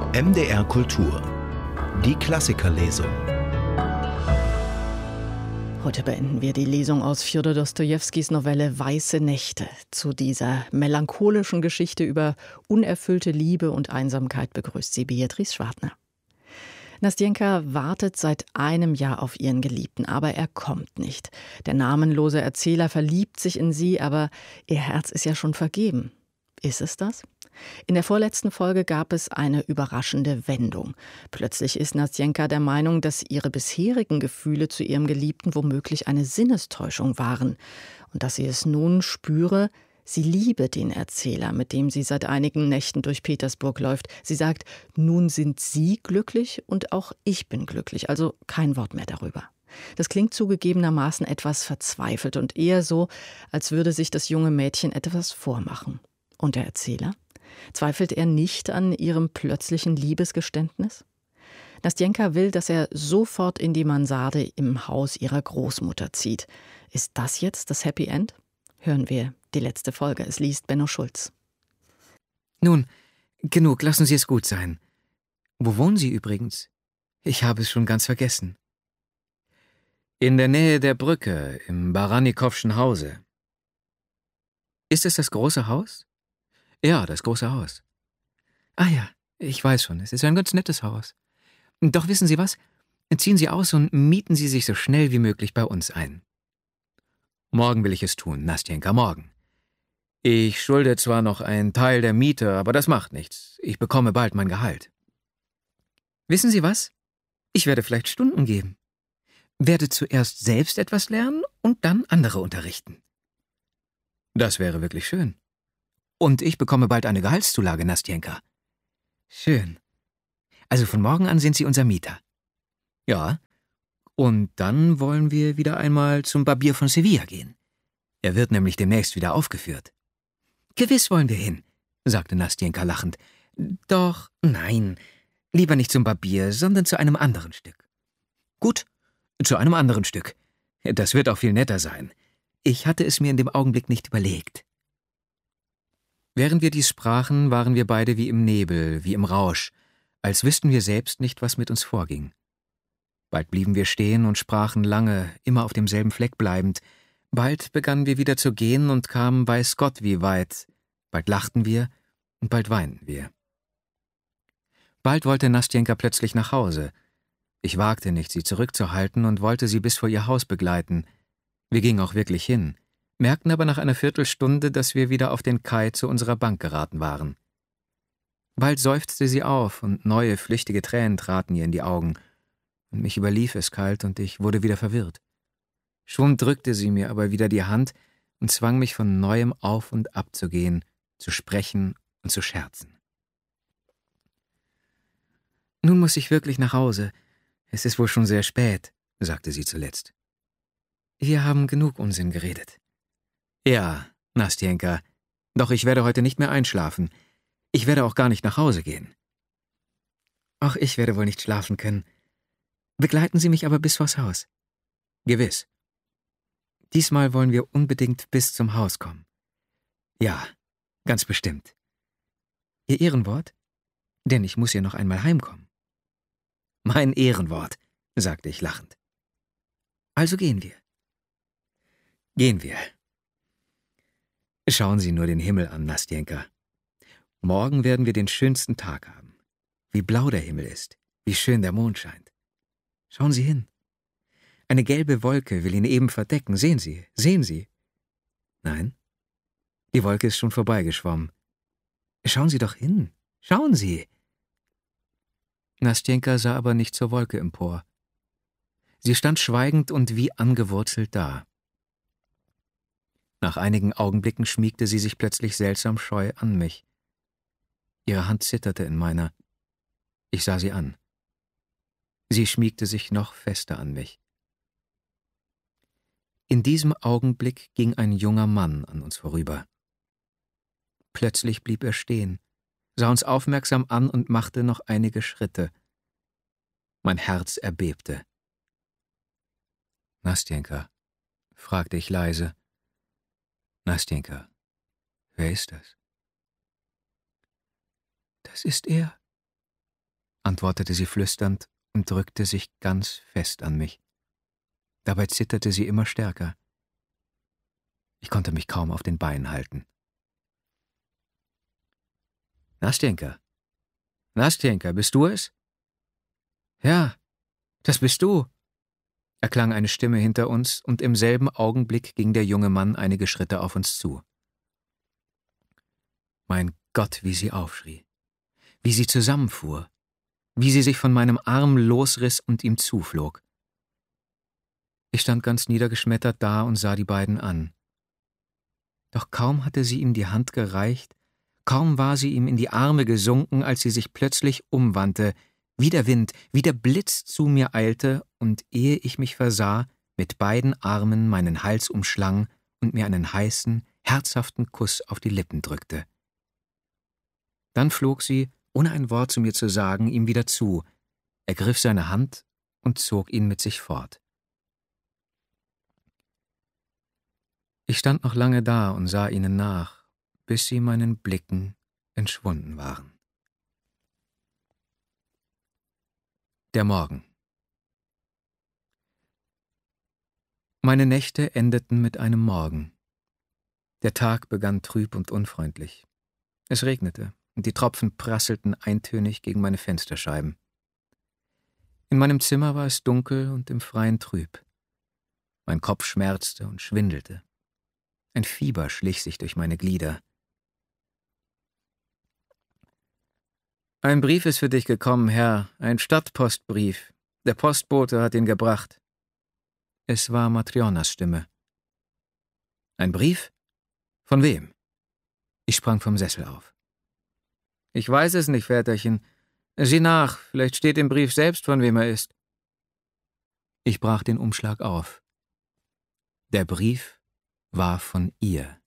MDR Kultur. Die Klassikerlesung. Heute beenden wir die Lesung aus Fjodor Dostojewskis Novelle Weiße Nächte. Zu dieser melancholischen Geschichte über unerfüllte Liebe und Einsamkeit begrüßt sie Beatrice Schwartner. Nastjenka wartet seit einem Jahr auf ihren Geliebten, aber er kommt nicht. Der namenlose Erzähler verliebt sich in sie, aber ihr Herz ist ja schon vergeben. Ist es das? In der vorletzten Folge gab es eine überraschende Wendung. Plötzlich ist Nastjenka der Meinung, dass ihre bisherigen Gefühle zu ihrem Geliebten womöglich eine Sinnestäuschung waren und dass sie es nun spüre, sie liebe den Erzähler, mit dem sie seit einigen Nächten durch Petersburg läuft. Sie sagt, nun sind Sie glücklich und auch ich bin glücklich, also kein Wort mehr darüber. Das klingt zugegebenermaßen etwas verzweifelt und eher so, als würde sich das junge Mädchen etwas vormachen. Und der Erzähler? Zweifelt er nicht an ihrem plötzlichen Liebesgeständnis? Nastjenka will, dass er sofort in die Mansarde im Haus ihrer Großmutter zieht. Ist das jetzt das Happy End? Hören wir die letzte Folge. Es liest Benno Schulz. Nun, genug, lassen Sie es gut sein. Wo wohnen Sie übrigens? Ich habe es schon ganz vergessen. In der Nähe der Brücke, im Baranikowschen Hause. Ist es das große Haus? Ja, das große Haus. Ah ja, ich weiß schon, es ist ein ganz nettes Haus. Doch wissen Sie was? Ziehen Sie aus und mieten Sie sich so schnell wie möglich bei uns ein. Morgen will ich es tun, Nastjenka, morgen. Ich schulde zwar noch einen Teil der Miete, aber das macht nichts. Ich bekomme bald mein Gehalt. Wissen Sie was? Ich werde vielleicht Stunden geben. Werde zuerst selbst etwas lernen und dann andere unterrichten. Das wäre wirklich schön. Und ich bekomme bald eine Gehaltszulage, Nastjenka. Schön. Also von morgen an sind Sie unser Mieter. Ja. Und dann wollen wir wieder einmal zum Barbier von Sevilla gehen. Er wird nämlich demnächst wieder aufgeführt. Gewiss wollen wir hin, sagte Nastjenka lachend. Doch, nein, lieber nicht zum Barbier, sondern zu einem anderen Stück. Gut, zu einem anderen Stück. Das wird auch viel netter sein. Ich hatte es mir in dem Augenblick nicht überlegt. Während wir dies sprachen, waren wir beide wie im Nebel, wie im Rausch, als wüssten wir selbst nicht, was mit uns vorging. Bald blieben wir stehen und sprachen lange, immer auf demselben Fleck bleibend. Bald begannen wir wieder zu gehen und kamen weiß Gott wie weit. Bald lachten wir und bald weinten wir. Bald wollte Nastjenka plötzlich nach Hause. Ich wagte nicht, sie zurückzuhalten und wollte sie bis vor ihr Haus begleiten. Wir gingen auch wirklich hin, merkten aber nach einer Viertelstunde, dass wir wieder auf den Kai zu unserer Bank geraten waren. Bald seufzte sie auf und neue, flüchtige Tränen traten ihr in die Augen. Und mich überlief es kalt und ich wurde wieder verwirrt. Schon drückte sie mir aber wieder die Hand und zwang mich von Neuem auf und ab zu gehen, zu sprechen und zu scherzen. »Nun muss ich wirklich nach Hause. Es ist wohl schon sehr spät«, sagte sie zuletzt. »Wir haben genug Unsinn geredet.« »Ja, Nastjenka, doch ich werde heute nicht mehr einschlafen. Ich werde auch gar nicht nach Hause gehen.« »Auch ich werde wohl nicht schlafen können. Begleiten Sie mich aber bis vors Haus.« »Gewiss.« »Diesmal wollen wir unbedingt bis zum Haus kommen.« »Ja, ganz bestimmt.« »Ihr Ehrenwort? Denn ich muss ja noch einmal heimkommen.« »Mein Ehrenwort«, sagte ich lachend. »Also gehen wir.« »Gehen wir.« Schauen Sie nur den Himmel an, Nastjenka. Morgen werden wir den schönsten Tag haben. Wie blau der Himmel ist, wie schön der Mond scheint. Schauen Sie hin. Eine gelbe Wolke will ihn eben verdecken. Sehen Sie, sehen Sie. Nein, die Wolke ist schon vorbeigeschwommen. Schauen Sie doch hin, schauen Sie. Nastjenka sah aber nicht zur Wolke empor. Sie stand schweigend und wie angewurzelt da. Nach einigen Augenblicken schmiegte sie sich plötzlich seltsam scheu an mich. Ihre Hand zitterte in meiner. Ich sah sie an. Sie schmiegte sich noch fester an mich. In diesem Augenblick ging ein junger Mann an uns vorüber. Plötzlich blieb er stehen, sah uns aufmerksam an und machte noch einige Schritte. Mein Herz erbebte. »Nastjenka«, fragte ich leise. »Nastjenka, wer ist das?« »Das ist er«, antwortete sie flüsternd und drückte sich ganz fest an mich. Dabei zitterte sie immer stärker. Ich konnte mich kaum auf den Beinen halten. »Nastjenka? Nastjenka, bist du es?« »Ja, das bist du«, erklang eine Stimme hinter uns, und im selben Augenblick ging der junge Mann einige Schritte auf uns zu. Mein Gott, wie sie aufschrie, wie sie zusammenfuhr, wie sie sich von meinem Arm losriss und ihm zuflog. Ich stand ganz niedergeschmettert da und sah die beiden an. Doch kaum hatte sie ihm die Hand gereicht, kaum war sie ihm in die Arme gesunken, als sie sich plötzlich umwandte, wie der Wind, wie der Blitz zu mir eilte und, ehe ich mich versah, mit beiden Armen meinen Hals umschlang und mir einen heißen, herzhaften Kuss auf die Lippen drückte. Dann flog sie, ohne ein Wort zu mir zu sagen, ihm wieder zu, ergriff seine Hand und zog ihn mit sich fort. Ich stand noch lange da und sah ihnen nach, bis sie meinen Blicken entschwunden waren. Der Morgen. Meine Nächte endeten mit einem Morgen. Der Tag begann trüb und unfreundlich. Es regnete, und die Tropfen prasselten eintönig gegen meine Fensterscheiben. In meinem Zimmer war es dunkel und im Freien trüb. Mein Kopf schmerzte und schwindelte. Ein Fieber schlich sich durch meine Glieder. »Ein Brief ist für dich gekommen, Herr, ein Stadtpostbrief. Der Postbote hat ihn gebracht.« Es war Matrjonas Stimme. »Ein Brief? Von wem?« Ich sprang vom Sessel auf. »Ich weiß es nicht, Väterchen. Sieh nach, vielleicht steht im Brief selbst, von wem er ist.« Ich brach den Umschlag auf. Der Brief war von ihr.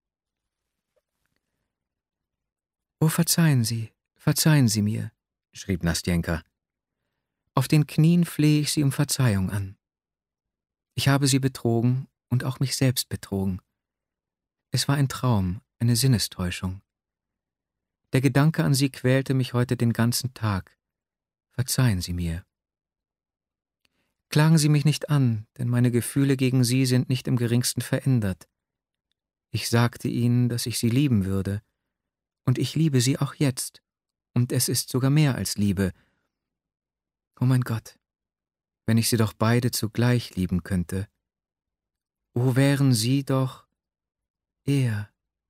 »Oh, verzeihen Sie mir«, schrieb Nastjenka. »Auf den Knien flehe ich Sie um Verzeihung an. Ich habe Sie betrogen und auch mich selbst betrogen. Es war ein Traum, eine Sinnestäuschung. Der Gedanke an Sie quälte mich heute den ganzen Tag. Verzeihen Sie mir. Klagen Sie mich nicht an, denn meine Gefühle gegen Sie sind nicht im geringsten verändert. Ich sagte Ihnen, dass ich Sie lieben würde, und ich liebe Sie auch jetzt, und es ist sogar mehr als Liebe. Oh mein Gott, wenn ich Sie doch beide zugleich lieben könnte. Oh, wären Sie doch er.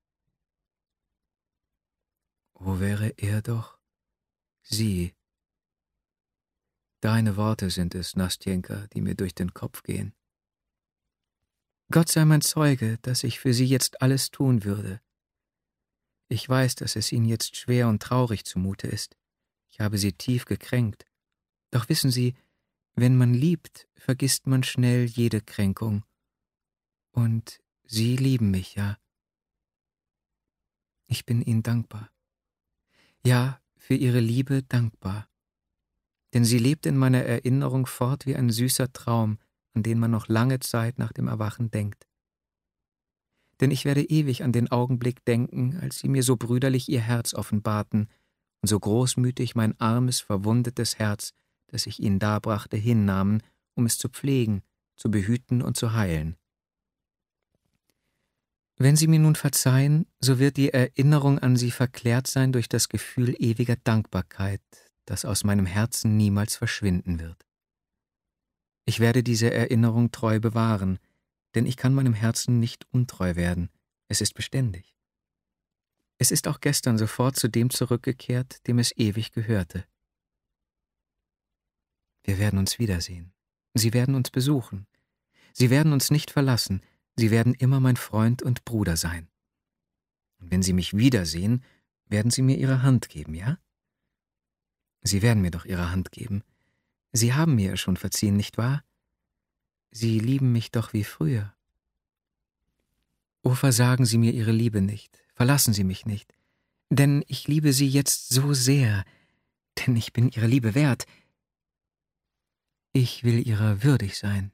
Oh, wäre er doch sie. Deine Worte sind es, Nastjenka, die mir durch den Kopf gehen. Gott sei mein Zeuge, dass ich für Sie jetzt alles tun würde. Ich weiß, dass es Ihnen jetzt schwer und traurig zumute ist. Ich habe Sie tief gekränkt. Doch wissen Sie, wenn man liebt, vergisst man schnell jede Kränkung. Und Sie lieben mich, ja. Ich bin Ihnen dankbar. Ja, für Ihre Liebe dankbar. Denn sie lebt in meiner Erinnerung fort wie ein süßer Traum, an den man noch lange Zeit nach dem Erwachen denkt. Denn ich werde ewig an den Augenblick denken, als Sie mir so brüderlich Ihr Herz offenbarten und so großmütig mein armes, verwundetes Herz, das ich Ihnen darbrachte, hinnahmen, um es zu pflegen, zu behüten und zu heilen. Wenn Sie mir nun verzeihen, so wird die Erinnerung an Sie verklärt sein durch das Gefühl ewiger Dankbarkeit, das aus meinem Herzen niemals verschwinden wird. Ich werde diese Erinnerung treu bewahren, denn ich kann meinem Herzen nicht untreu werden, es ist beständig. Es ist auch gestern sofort zu dem zurückgekehrt, dem es ewig gehörte. Wir werden uns wiedersehen. Sie werden uns besuchen. Sie werden uns nicht verlassen. Sie werden immer mein Freund und Bruder sein. Und wenn Sie mich wiedersehen, werden Sie mir Ihre Hand geben, ja? Sie werden mir doch Ihre Hand geben. Sie haben mir schon verziehen, nicht wahr? Sie lieben mich doch wie früher. Oh, versagen Sie mir Ihre Liebe nicht, verlassen Sie mich nicht, denn ich liebe Sie jetzt so sehr, denn ich bin Ihrer Liebe wert. Ich will Ihrer würdig sein.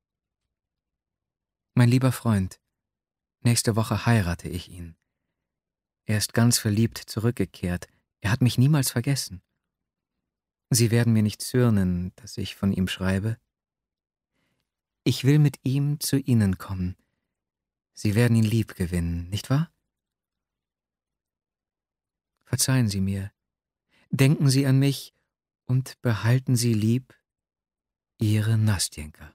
Mein lieber Freund, nächste Woche heirate ich ihn. Er ist ganz verliebt zurückgekehrt, er hat mich niemals vergessen. Sie werden mir nicht zürnen, dass ich von ihm schreibe. Ich will mit ihm zu Ihnen kommen. Sie werden ihn lieb gewinnen, nicht wahr? Verzeihen Sie mir. Denken Sie an mich und behalten Sie lieb Ihre Nastjenka.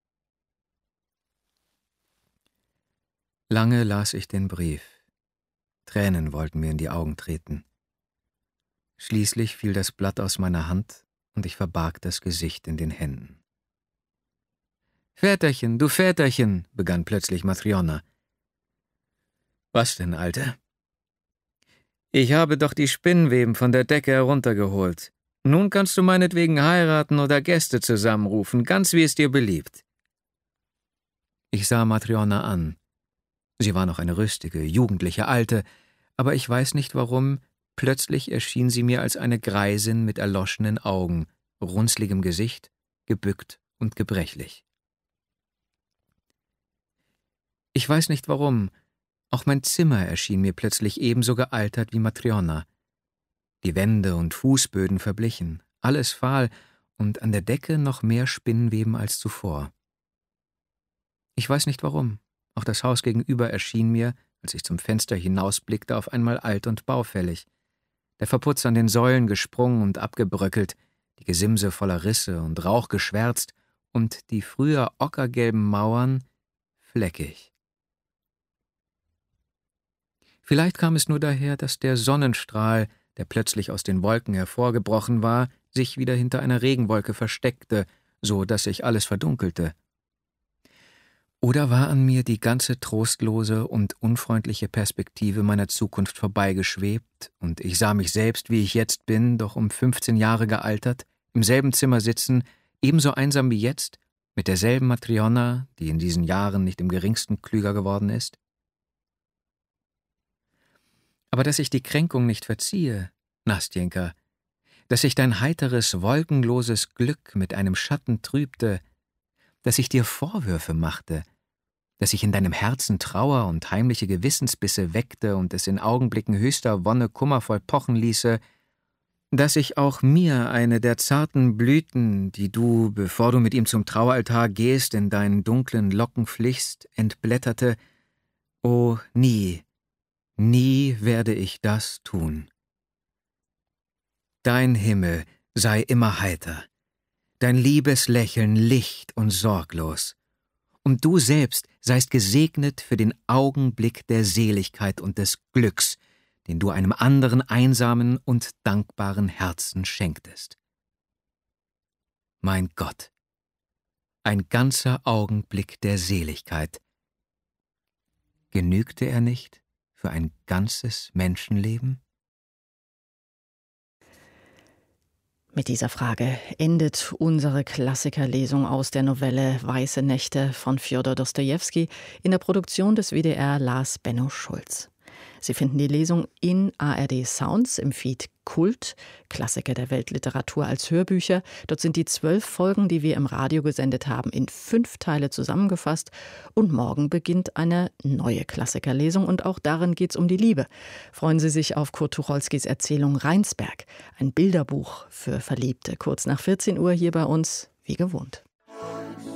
Lange las ich den Brief. Tränen wollten mir in die Augen treten. Schließlich fiel das Blatt aus meiner Hand und ich verbarg das Gesicht in den Händen. »Väterchen, du Väterchen«, begann plötzlich Matryona. »Was denn, Alte?« »Ich habe doch die Spinnweben von der Decke heruntergeholt. Nun kannst du meinetwegen heiraten oder Gäste zusammenrufen, ganz wie es dir beliebt.« Ich sah Matryona an. Sie war noch eine rüstige, jugendliche Alte, aber ich weiß nicht warum, plötzlich erschien sie mir als eine Greisin mit erloschenen Augen, runzligem Gesicht, gebückt und gebrechlich. Ich weiß nicht warum, auch mein Zimmer erschien mir plötzlich ebenso gealtert wie Matryona. Die Wände und Fußböden verblichen, alles fahl und an der Decke noch mehr Spinnweben als zuvor. Ich weiß nicht warum, auch das Haus gegenüber erschien mir, als ich zum Fenster hinausblickte, auf einmal alt und baufällig. Der Verputz an den Säulen gesprungen und abgebröckelt, die Gesimse voller Risse und Rauch geschwärzt und die früher ockergelben Mauern fleckig. Vielleicht kam es nur daher, dass der Sonnenstrahl, der plötzlich aus den Wolken hervorgebrochen war, sich wieder hinter einer Regenwolke versteckte, so dass sich alles verdunkelte. Oder war an mir die ganze trostlose und unfreundliche Perspektive meiner Zukunft vorbeigeschwebt und ich sah mich selbst, wie ich jetzt bin, doch um 15 Jahre gealtert, im selben Zimmer sitzen, ebenso einsam wie jetzt, mit derselben Matryona, die in diesen Jahren nicht im geringsten klüger geworden ist? Aber dass ich die Kränkung nicht verziehe, Nastjenka, dass ich dein heiteres, wolkenloses Glück mit einem Schatten trübte, dass ich dir Vorwürfe machte, dass ich in deinem Herzen Trauer und heimliche Gewissensbisse weckte und es in Augenblicken höchster Wonne kummervoll pochen ließe, dass ich auch mir eine der zarten Blüten, die du, bevor du mit ihm zum Traualtar gehst, in deinen dunklen Locken flichst, entblätterte, oh, nie, nie werde ich das tun. Dein Himmel sei immer heiter, dein liebes Lächeln licht und sorglos, und du selbst seist gesegnet für den Augenblick der Seligkeit und des Glücks, den du einem anderen einsamen und dankbaren Herzen schenktest. Mein Gott, ein ganzer Augenblick der Seligkeit. Genügte er nicht für ein ganzes Menschenleben? Mit dieser Frage endet unsere Klassikerlesung aus der Novelle Weiße Nächte von Fjodor Dostojewski in der Produktion des WDR Lars Benno Schulz. Sie finden die Lesung in ARD Sounds im Feed Kult, Klassiker der Weltliteratur als Hörbücher. Dort sind die 12 Folgen, die wir im Radio gesendet haben, in 5 Teile zusammengefasst. Und morgen beginnt eine neue Klassikerlesung und auch darin geht es um die Liebe. Freuen Sie sich auf Kurt Tucholskys Erzählung Rheinsberg, ein Bilderbuch für Verliebte. Kurz nach 14 Uhr hier bei uns, wie gewohnt.